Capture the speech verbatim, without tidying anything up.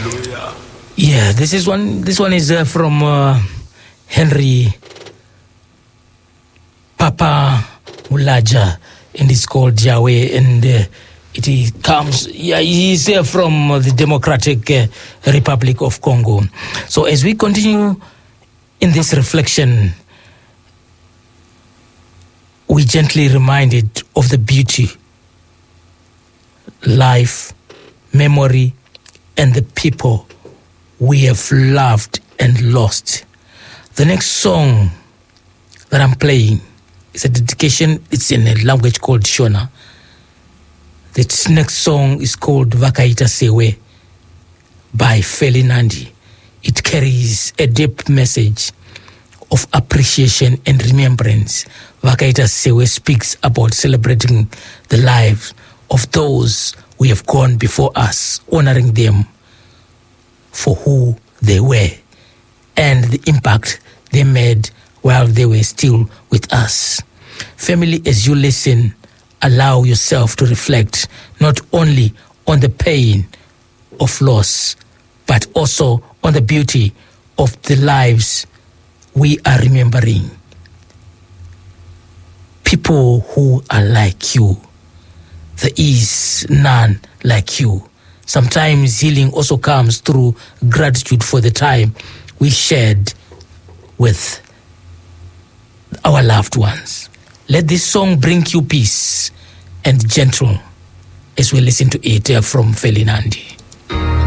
Yeah, this is one. This one is uh, from uh, Henry Papa Mulaja, and it's called Yahweh, and uh, it comes. Yeah, he's uh, from uh, the Democratic uh, Republic of Congo. So as we continue in this reflection, we gently reminded of the beauty, life, memory, and the people we have loved and lost. The next song that I'm playing is a dedication. It's in a language called Shona. The next song is called Vakaita Sewe by Feli Nandi. It carries a deep message of appreciation and remembrance. Vakaita Sewe speaks about celebrating the lives of those we have gone before us, honoring them for who they were and the impact they made while they were still with us. Family, as you listen, allow yourself to reflect not only on the pain of loss, but also on the beauty of the lives we are remembering. People who are like you. There is none like you. Sometimes healing also comes through gratitude for the time we shared with our loved ones. Let this song bring you peace and gentle as we listen to it from Feli Nandi.